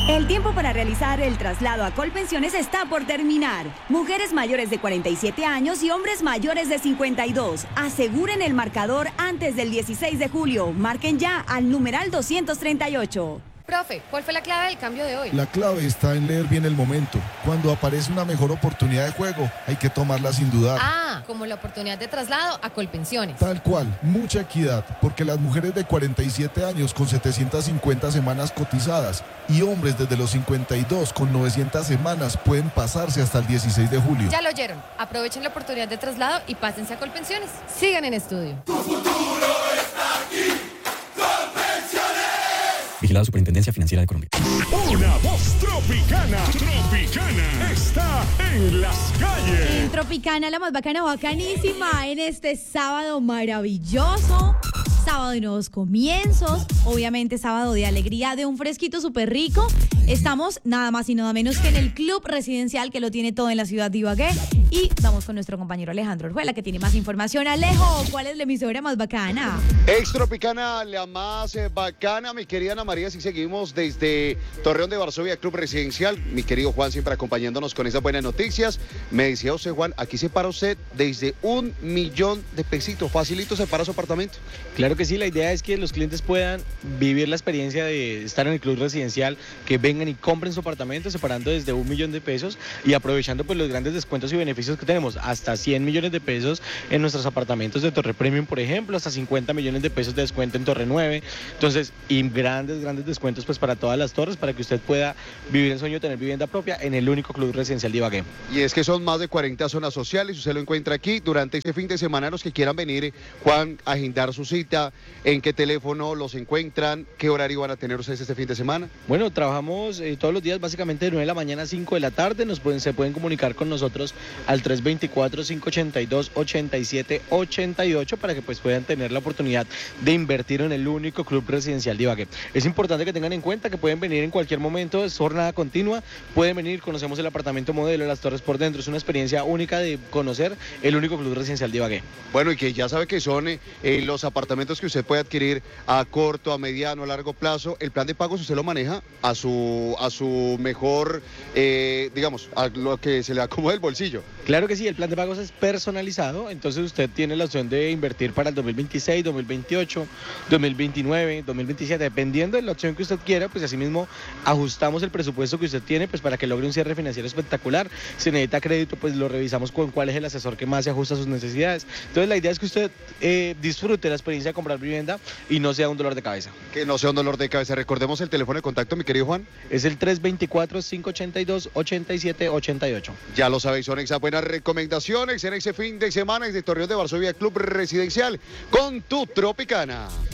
El tiempo para realizar el traslado a Colpensiones está por terminar. Mujeres mayores de 47 años y hombres mayores de 52. Aseguren el marcador antes del 16 de julio. Marquen ya al numeral 238. Profe, ¿cuál fue la clave del cambio de hoy? La clave está en leer bien el momento. Cuando aparece una mejor oportunidad de juego, hay que tomarla sin dudar. Ah, como la oportunidad de traslado a Colpensiones. Tal cual, mucha equidad, porque las mujeres de 47 años con 750 semanas cotizadas y hombres desde los 52 con 900 semanas pueden pasarse hasta el 16 de julio. Ya lo oyeron. Aprovechen la oportunidad de traslado y pásense a Colpensiones. Sigan en estudio. Tu futuro está aquí. Vigilado Superintendencia Financiera de Colombia. Una voz tropicana. Tropicana está en las calles. En Tropicana, la más bacana, bacanísima, en este sábado maravilloso. Sábado de nuevos comienzos, obviamente sábado de alegría, de un fresquito súper rico. Estamos nada más y nada menos que en el club residencial que lo tiene todo en la ciudad de Ibagué. Y vamos con nuestro compañero Alejandro Orjuela, que tiene más información. Alejo, ¿cuál es la emisora más bacana? Tropicana, la más bacana, mi querida Ana María. Si seguimos desde Torreón de Varsovia, club residencial. Mi querido Juan siempre acompañándonos con esas buenas noticias. Me decía usted, Juan, aquí se para usted desde 1 millón de pesitos. Facilito se para su apartamento. Claro que sí, la idea es que los clientes puedan vivir la experiencia de estar en el club residencial, que vengan y compren su apartamento separando desde 1 millón de pesos y aprovechando pues los grandes descuentos y beneficios que tenemos, hasta 100 millones de pesos en nuestros apartamentos de Torre Premium, por ejemplo, hasta 50 millones de pesos de descuento en Torre 9, entonces, y grandes descuentos pues para todas las torres, para que usted pueda vivir el sueño de tener vivienda propia en el único club residencial de Ibagué. Y es que son más de 40 zonas sociales, usted lo encuentra aquí durante este fin de semana. Los que quieran venir, Juan, a agendar su cita, ¿en qué teléfono los encuentran? ¿Qué horario van a tener ustedes este fin de semana? Bueno, trabajamos todos los días básicamente de 9 de la mañana a 5 de la tarde. Se pueden comunicar con nosotros al 324-582-8788 para que pues puedan tener la oportunidad de invertir en el único club residencial de Ibagué. Es importante que tengan en cuenta que pueden venir en cualquier momento, es jornada continua, pueden venir, conocemos el apartamento modelo, las torres por dentro, es una experiencia única de conocer el único club residencial de Ibagué. Bueno, y que ya sabe que son los apartamentos que usted puede adquirir a corto, a mediano, a largo plazo. El plan de pagos usted lo maneja a su mejor, digamos, a lo que se le acomode el bolsillo. Claro que sí, el plan de pagos es personalizado, entonces usted tiene la opción de invertir para el 2026, 2028, 2029, 2027, dependiendo de la opción que usted quiera, pues asimismo ajustamos el presupuesto que usted tiene pues para que logre un cierre financiero espectacular. Si necesita crédito, pues lo revisamos con cuál es el asesor que más se ajusta a sus necesidades. Entonces la idea es que usted disfrute la experiencia de comprar vivienda y no sea un dolor de cabeza. Que no sea un dolor de cabeza. Recordemos el teléfono de contacto, mi querido Juan. Es el 324-582-8788. Ya lo sabéis, son esas buenas recomendaciones en ese fin de semana desde Torreón de Varsovia, club residencial con tu Tropicana.